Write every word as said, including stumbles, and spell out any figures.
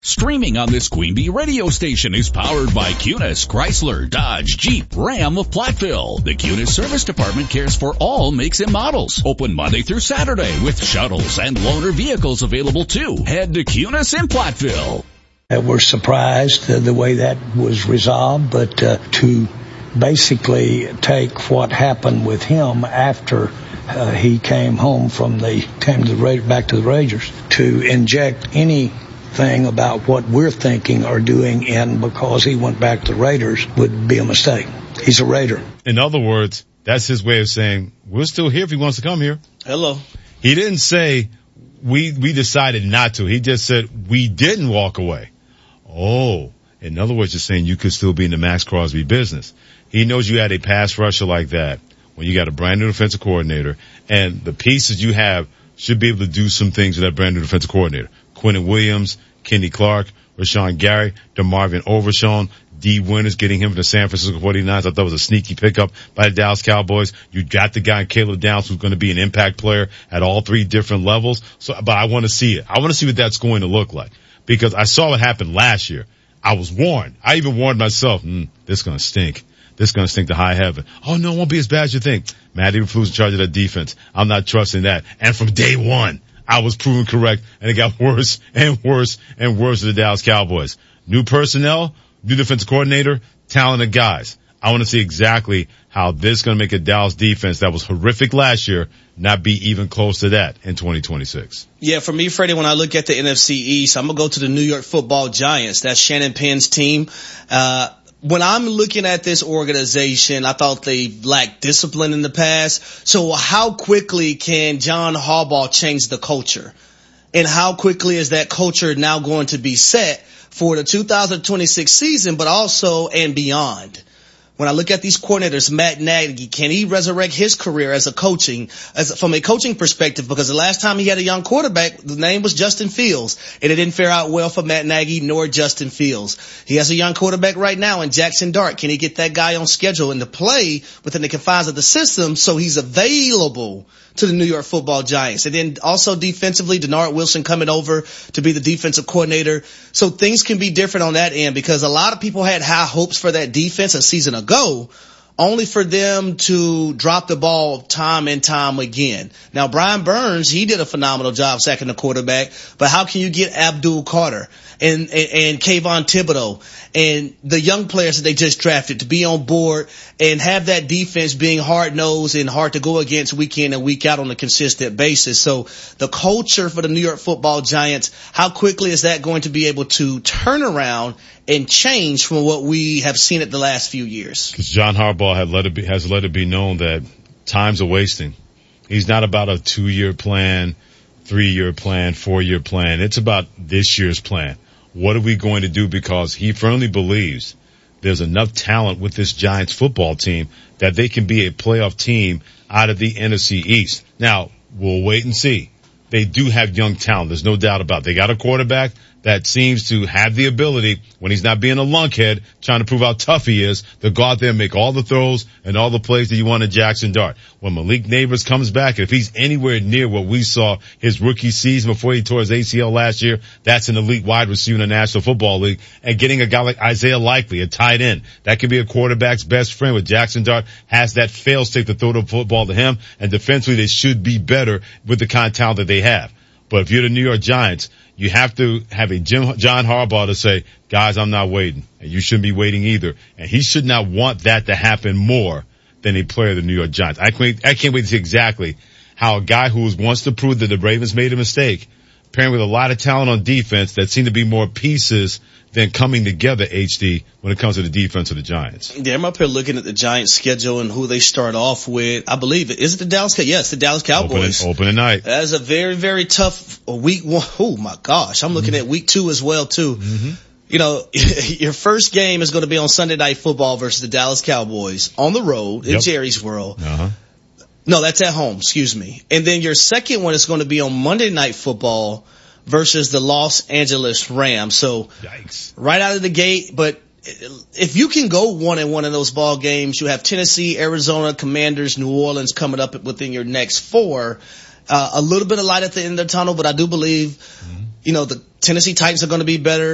Streaming on this Queen Bee radio station is powered by Cunis, Chrysler, Dodge, Jeep, Ram of Platteville. The Cunis Service Department cares for all makes and models. Open Monday through Saturday with shuttles and loaner vehicles available too. Head to Cunis in Platteville. Uh, we're surprised uh, the way that was resolved, but uh, to basically take what happened with him after uh, he came home from the came to the Ra- back to the Rangers, to inject any thing about what we're thinking or doing in because he went back to the Raiders would be a mistake. He's a Raider. In other words, that's his way of saying, we're still here if he wants to come here. Hello. He didn't say, we, we decided not to. He just said, we didn't walk away. Oh, in other words, you're saying you could still be in the Max Crosby business. He knows you had a pass rusher like that when you got a brand new defensive coordinator, and the pieces you have should be able to do some things with that brand new defensive coordinator. Quentin Williams, Kenny Clark, Rashawn Gary, DeMarvin Overshawn, D. Winters, getting him from the San Francisco forty-niners. I thought it was a sneaky pickup by the Dallas Cowboys. You got the guy Caleb Downs who's going to be an impact player at all three different levels. So, but I want to see it. I want to see what that's going to look like because I saw what happened last year. I was warned. I even warned myself, mm, this is going to stink. This is going to stink to high heaven. Oh, no, it won't be as bad as you think. Matt Eberflus in charge of that defense. I'm not trusting that. And from day one, I was proven correct, and it got worse and worse and worse to the Dallas Cowboys. New personnel, new defensive coordinator, talented guys. I want to see exactly how this is going to make a Dallas defense that was horrific last year not be even close to that in twenty twenty-six. Yeah, for me, Freddie, when I look at the N F C East, I'm going to go to the New York Football Giants. That's Shannon Penn's team. Uh, When I'm looking at this organization, I thought they lacked discipline in the past. So how quickly can John Harbaugh change the culture? And how quickly is that culture now going to be set for the two thousand twenty-six season, but also and beyond? When I look at these coordinators, Matt Nagy, can he resurrect his career as a coaching, as from a coaching perspective? Because the last time he had a young quarterback, the name was Justin Fields, and it didn't fare out well for Matt Nagy nor Justin Fields. He has a young quarterback right now in Jackson Dart. Can he get that guy on schedule and to play within the confines of the system so he's available to the New York Football Giants? And then also defensively, Denard Wilson coming over to be the defensive coordinator. So things can be different on that end because a lot of people had high hopes for that defense a season ago, only for them to drop the ball time and time again. Now, Brian Burns, he did a phenomenal job sacking the quarterback, but how can you get Abdul Carter and, and, and Kayvon Thibodeau and the young players that they just drafted to be on board and have that defense being hard-nosed and hard to go against week in and week out on a consistent basis? So the culture for the New York Football Giants, how quickly is that going to be able to turn around and change from what we have seen it the last few years? Because John Harbaugh had let it be, has let it be known that time's a wasting. He's not about a two-year plan, three-year plan, four-year plan. It's about this year's plan. What are we going to do? Because he firmly believes there's enough talent with this Giants football team that they can be a playoff team out of the N F C East. Now, we'll wait and see. They do have young talent. There's no doubt about it. They got a quarterback that seems to have the ability, when he's not being a lunkhead, trying to prove how tough he is, to go out there and make all the throws and all the plays that you want in Jackson Dart. When Malik Neighbors comes back, if he's anywhere near what we saw his rookie season before he tore his A C L last year, that's an elite wide receiver in the National Football League. And getting a guy like Isaiah Likely, a tight end, that could be a quarterback's best friend. With Jackson Dart has that fail-safe to throw the football to him, and defensively they should be better with the kind of talent that they have. But if you're the New York Giants, you have to have a Jim, John Harbaugh to say, guys, I'm not waiting. And you shouldn't be waiting either. And he should not want that to happen more than a player of the New York Giants. I can't, I can't wait to see exactly how a guy who wants to prove that the Ravens made a mistake, pairing with a lot of talent on defense that seem to be more pieces than coming together, H D, when it comes to the defense of the Giants. Yeah, I'm up here looking at the Giants' schedule and who they start off with. I believe it. Is it the Dallas Cowboys? Yes, the Dallas Cowboys. Opening, opening night. That's a very, very tough week one. Oh, my gosh. I'm looking mm-hmm. at week two as well, too. Mm-hmm. You know, your first game is going to be on Sunday Night Football versus the Dallas Cowboys on the road in yep. Jerry's World. Uh-huh. No, that's at home. Excuse me. And then your second one is going to be on Monday Night Football versus the Los Angeles Rams. So Yikes. Right out of the gate, but if you can go one and one in those ball games, you have Tennessee, Arizona, Commanders, New Orleans coming up within your next four. Uh, a little bit of light at the end of the tunnel, but I do believe, mm-hmm. you know, the Tennessee Titans are going to be better.